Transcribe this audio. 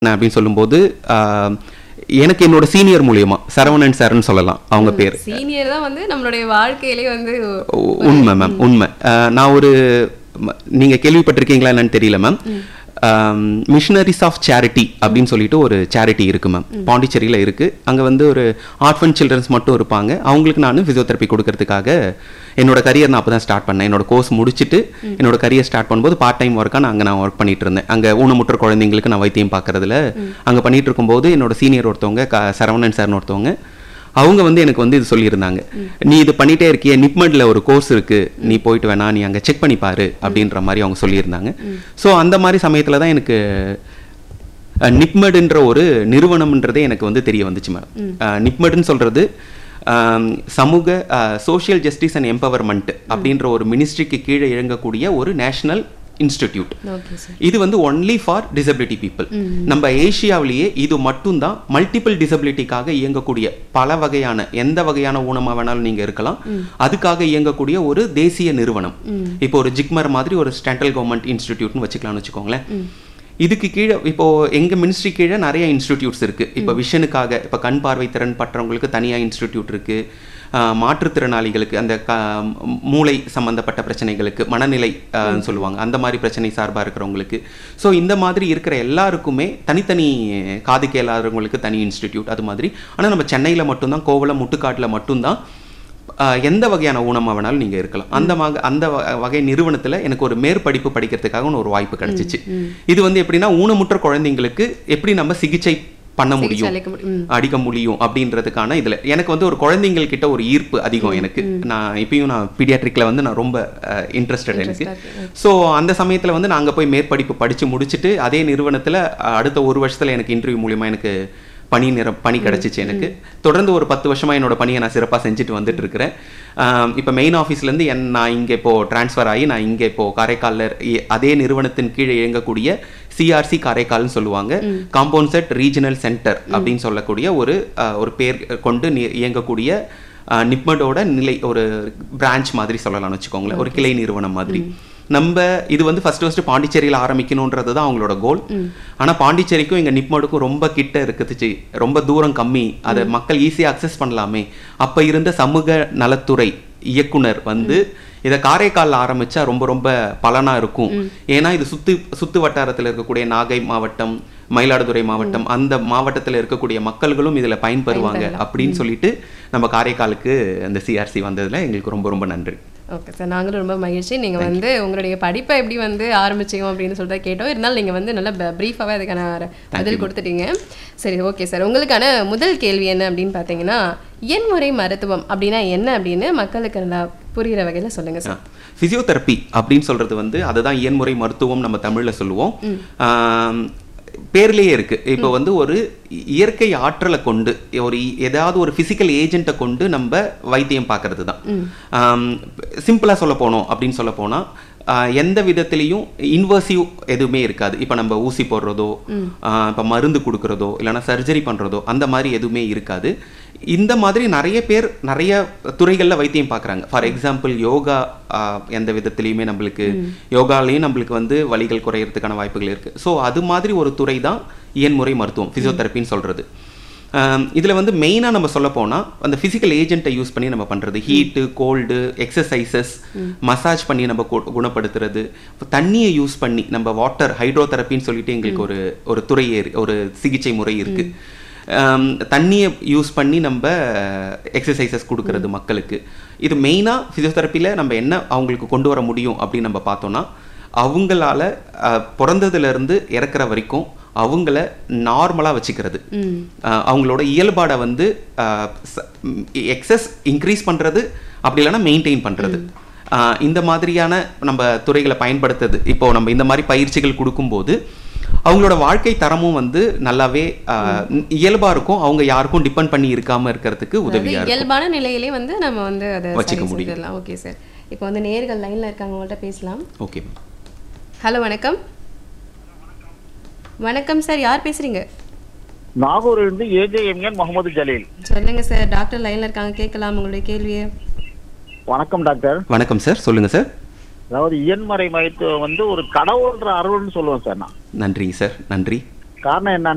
அப்படின்னு சொல்லும்போது எனக்கு என்னோட சீனியர் மூலியமா சரவணன் சார்னு சொல்லலாம் அவங்க பேர். சீனியர் தான் வந்து நம்மளுடைய வாழ்க்கையிலே வந்து உண்மை மேம், உண்மை. நான் ஒரு நீங்க கேள்விப்பட்டிருக்கீங்களா என்னன்னு தெரியல மேம். மிஷனரிஸ் ஆஃப் சேரிட்டி அப்படின்னு சொல்லிட்டு ஒரு சேரிட்டி இருக்கு மேம், பாண்டிச்சேரியில் இருக்கு. அங்கே வந்து ஒரு ஆர்ஃபன் சில்ட்ரன்ஸ் மட்டும் இருப்பாங்க. அவங்களுக்கு நான் ஃபிசியோதெரப்பி கொடுக்கறதுக்காக என்னோட கரியர் நான் அப்போ தான் ஸ்டார்ட் பண்ணேன். என்னோட கோர்ஸ் முடிச்சுட்டு என்னோட கரியர் ஸ்டார்ட் பண்ணும்போது பார்ட் டைம் ஒர்க்காக நான் ஒர்க் பண்ணிட்டு இருந்தேன். அங்கே ஊனமுற்ற குழந்தைங்களுக்கு நான் வைத்தியம் பார்க்கறதுல அங்கே பண்ணிட்டு இருக்கும்போது என்னோட சீனியர் ஒருத்தவங்க சரவணன் சார்னு ஒருத்தவங்க அவங்க வந்து எனக்கு வந்து இது சொல்லியிருந்தாங்க, நீ இது பண்ணிட்டே இருக்கிய, நிப்மெட்ல ஒரு கோர்ஸ் இருக்கு, நீ போயிட்டு வேணா நீ அங்கே செக் பண்ணி பாரு அப்படின்ற மாதிரி அவங்க சொல்லியிருந்தாங்க. ஸோ அந்த மாதிரி சமயத்தில் தான் எனக்கு நிப்மெட்ன்ற ஒரு நிறுவனம்ன்றதே எனக்கு வந்து தெரிய வந்துச்சு மேம். நிப்மெட்னு சொல்றது சமூக சோஷியல் ஜஸ்டிஸ் அண்ட் எம்பவர்மெண்ட் அப்படின்ற ஒரு மினிஸ்ட்ரிக்கு கீழே இயங்கக்கூடிய ஒரு நேஷனல் இன்ஸ்டிடியூட். இது வந்து ஒன்லி ஃபார் டிசபிலிட்டி பீப்புள். நம்ம ஏசியாவிலேயே இது மட்டும்தான் மல்டிபிள் டிசபிலிட்டிக்காக இயங்கக்கூடிய, பல வகையான எந்த வகையான ஊனமா வேணாலும் நீங்க இருக்கலாம், அதுக்காக இயங்கக்கூடிய ஒரு தேசிய நிறுவனம். இப்போ ஒரு ஜிக்மர் மாதிரி ஒரு சென்ட்ரல் கவர்மெண்ட் இன்ஸ்டிடியூட்னு வச்சுக்கலாம்னு வச்சுக்கோங்களேன். இதுக்கு கீழே இப்போ எங்க மினிஸ்ட்ரி கீழே நிறைய இன்ஸ்டிடியூட்ஸ் இருக்கு. இப்போ விஷனுக்காக, இப்போ கண் பார்வை திறன் பற்றவங்களுக்கு தனியா இன்ஸ்டிடியூட் இருக்கு. மாற்றுத்திறனாளிகளுக்கு அந்த மூளை சம்பந்தப்பட்ட பிரச்சனைகளுக்கு, மனநிலை சொல்லுவாங்க, அந்த மாதிரி பிரச்சனை சார்பாக இருக்கிறவங்களுக்கு. ஸோ இந்த மாதிரி இருக்கிற எல்லாருக்குமே தனித்தனி, காது கேளாதவங்களுக்கு தனி இன்ஸ்டிடியூட் அது மாதிரி. ஆனால் நம்ம சென்னையில் மட்டும்தான், கோவளம் முட்டுக்காட்டில் மட்டும்தான் எந்த வகையான ஊனமாக வேணாலும் நீங்கள் இருக்கலாம். அந்த வகை நிறுவனத்தில் எனக்கு ஒரு மேற்படிப்பு படிக்கிறதுக்காக ஒரு வாய்ப்பு கிடைச்சிச்சு. இது வந்து எப்படின்னா, ஊனமுற்ற குழந்தைங்களுக்கு எப்படி நம்ம சிகிச்சை பண்ண முடியும், அடிக்க முடியும் அப்படின்றதுக்கான இதுல எனக்கு வந்து ஒரு குழந்தைங்கள் கிட்ட ஒரு ஈர்ப்பு அதிகம். எனக்கு நான் இப்பயும் நான் பீடியாட்ரிக்ல வந்து நான் ரொம்ப இன்ட்ரெஸ்டட் எனக்கு. ஸோ அந்த சமயத்துல வந்து நான் அங்க போய் மேற்படிப்பு படிச்சு முடிச்சுட்டு அதே நிறுவனத்துல அடுத்த ஒரு வருஷத்துல எனக்கு இன்டர்வியூ மூலியமா எனக்கு பணி கிடைச்சிச்சு. எனக்கு தொடர்ந்து ஒரு 10 வருஷமா என்னோட பணியை நான் சிறப்பாக செஞ்சுட்டு வந்துட்டு இருக்கிறேன். இப்போ மெயின் ஆஃபீஸ்லேருந்து நான் இங்கே இப்போ டிரான்ஸ்ஃபர் ஆகி நான் இங்கே இப்போ காரைக்காலில் அதே நிறுவனத்தின் கீழே இயங்கக்கூடிய சிஆர்சி காரைக்கால்னு சொல்லுவாங்க, காம்பவுண்ட் செட் ரீஜனல் சென்டர் அப்படின்னு சொல்லக்கூடிய ஒரு பேர் கொண்டு இயங்கக்கூடிய நிப்மெட்டோட நிலை ஒரு பிரான்ச் மாதிரி சொல்லலாம்னு வச்சுக்கோங்களேன், ஒரு கிளை நிறுவனம் மாதிரி. நம்ம இது வந்து ஃபர்ஸ்ட் பாண்டிச்சேரியில் ஆரம்பிக்கணுன்றது தான் அவங்களோட கோல். ஆனால் பாண்டிச்சேரிக்கும் எங்கள் நிப்மெட்டுக்கும் ரொம்ப கிட்ட இருக்குதுச்சு, ரொம்ப தூரம் கம்மி, அதை மக்கள் ஈஸியாக அக்சஸ் பண்ணலாமே. அப்போ இருந்த சமூக நலத்துறை இயக்குனர் வந்து இதை காரைக்காலில் ஆரம்பிச்சா ரொம்ப ரொம்ப பலனா இருக்கும். ஏன்னா இது சுத்து வட்டாரத்தில் இருக்கக்கூடிய நாகை மாவட்டம், மயிலாடுதுறை மாவட்டம், அந்த மாவட்டத்தில் இருக்கக்கூடிய மக்கள்களும் இதில் பயன்பெறுவாங்க அப்படின்னு சொல்லிட்டு நம்ம காரைக்காலுக்கு அந்த சிஆர்சி வந்ததில் எங்களுக்கு ரொம்ப ரொம்ப நன்றி. ஓகே சார், நாங்களும் ரொம்ப மகிழ்ச்சி. நீங்கள் வந்து உங்களுடைய படிப்பை எப்படி வந்து ஆரம்பிச்சிங்க அப்படின்னு சொல்லிட்டு கேட்டோம். இருந்தாலும் நீங்கள் வந்து நல்லா ப்ரீஃபாகவே அதுக்கான பதில் கொடுத்துட்டீங்க. சரி, ஓகே சார். உங்களுக்கான முதல் கேள்வி என்ன அப்படின்னு பார்த்தீங்கன்னா, எண்முறை மருத்துவம் அப்படின்னா என்ன அப்படின்னு மக்களுக்கு நல்லா புரிகிற வகையில் சொல்லுங்கள் சார். ஃபிசியோதெரப்பி அப்படின்னு சொல்கிறது வந்து அதுதான் இயன்முறை மருத்துவம் நம்ம தமிழில் சொல்லுவோம். பேர்லேயே இருக்கு. இப்போ வந்து ஒரு இயற்கை ஆற்றலை கொண்டு ஏதாவது ஒரு பிசிக்கல் ஏஜென்ட்டை கொண்டு நம்ம வைத்தியம் பார்க்கறது தான். சிம்பிளா சொல்ல போனோம் அப்படின்னு சொல்ல போனா எந்த விதத்திலையும் இன்வர்சிவ் எதுவுமே இருக்காது. இப்போ நம்ம ஊசி போடுறதோ, இப்போ மருந்து கொடுக்கறதோ, இல்லைன்னா சர்ஜரி பண்றதோ அந்த மாதிரி எதுவுமே இருக்காது. இந்த மாதிரி நிறைய பேர் நிறைய துறைகளில் வைத்தியம் பார்க்குறாங்க. ஃபார் எக்ஸாம்பிள் யோகா, எந்த விதத்துலையுமே நம்மளுக்கு யோகாலையும் நம்மளுக்கு வந்து வலிகள் குறையிறதுக்கான வாய்ப்புகள் இருக்குது. ஸோ அது மாதிரி ஒரு துறை தான் இயன்முறை மருத்துவம், ஃபிசியோதெரப்பின்னு சொல்கிறது. இதில் வந்து மெயினாக நம்ம சொல்ல போனால் அந்த ஃபிசிக்கல் ஏஜென்ட்டை யூஸ் பண்ணி நம்ம பண்ணுறது, ஹீட்டு, கோல்டு, எக்ஸசைசஸ், மசாஜ் பண்ணி நம்ம குணப்படுத்துறது, தண்ணியை யூஸ் பண்ணி நம்ம வாட்டர் ஹைட்ரோதெரப்பின்னு சொல்லிட்டு எங்களுக்கு ஒரு துறை, ஒரு சிகிச்சை முறை இருக்குது. தண்ணியை யூஸ் பண்ணி நம்ம எக்ஸசைசஸ் கொடுக்கறது மக்களுக்கு. இது மெயினாக ஃபிசியோதெரப்பியில் நம்ம என்ன அவங்களுக்கு கொண்டு வர முடியும் அப்படின்னு நம்ம பார்த்தோன்னா, அவங்களால பிறந்ததுலேருந்து இறக்குற வரைக்கும் அவங்கள நார்மலாக வச்சுக்கிறது, அவங்களோட இயல்பாடை வந்து எக்ஸஸ் இன்க்ரீஸ் பண்ணுறது, அப்படி இல்லைன்னா மெயின்டைன் பண்ணுறது, இந்த மாதிரியான நம்ம துறைகளை பயன்படுத்துறது. இப்போ நம்ம இந்த மாதிரி பயிற்சிகள் கொடுக்கும்போது அவங்களோட வாழ்க்கை தரமும் வந்து நல்லாவே இயல்பா இருக்கும். அவங்க யாருக்கும் டிபெண்ட் பண்ணி இருக்காம இருக்கிறதுக்கு உதவியா இருக்கும். இயல்பான நிலையிலே வந்து நம்ம வந்து அதை வச்சுக்க முடியும். ஓகே சார், இப்போ வந்து நேயர்கள் லைன்ல இருக்காங்க, அவங்கள்ட்ட பேசலாம். ஓகே. ஹலோ, வணக்கம். வணக்கம் சார், யார் பேசுறீங்க? நாகூரிலிருந்து ஏஜேஎம்என் முகமது ஜலீல். சொல்லுங்க சார், டாக்டர் லைன்ல இருக்காங்க, கேட்கலாம் உங்களுடைய கேள்வியை. வணக்கம் டாக்டர். வணக்கம் சார், சொல்லுங்க சார். அதாவது இயன்முறை மருத்துவம் வந்து ஒரு கடவுள்ன்ற அருள்னு சொல்லுவேன் சார் நான். நன்றிங்க சார், நன்றி. காரணம் என்ன